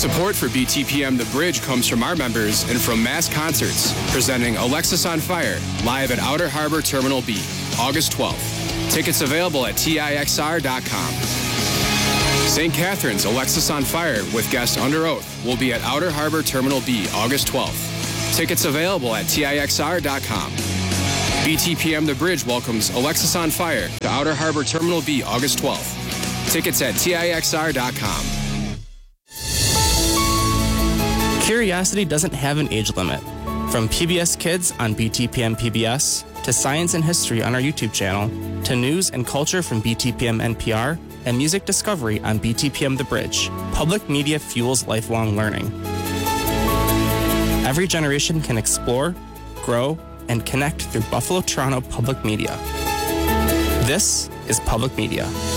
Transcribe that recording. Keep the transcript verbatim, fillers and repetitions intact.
Support for B T P M The Bridge comes from our members and from Mass Concerts, presenting Alexis on Fire, live at Outer Harbor Terminal B, August twelfth. Tickets available at T I X R dot com. Saint Catherine's Alexis on Fire with guest Under Oath will be at Outer Harbor Terminal B, August twelfth. Tickets available at T I X R dot com. B T P M The Bridge welcomes Alexis on Fire to Outer Harbor Terminal B, August twelfth. Tickets at T I X R dot com. Curiosity doesn't have an age limit. From P B S Kids on B T P M P B S, to science and history on our YouTube channel, to news and culture from B T P M N P R, and music discovery on B T P M The Bridge, public media fuels lifelong learning. Every generation can explore, grow, and connect through Buffalo Toronto Public Media. This is Public Media.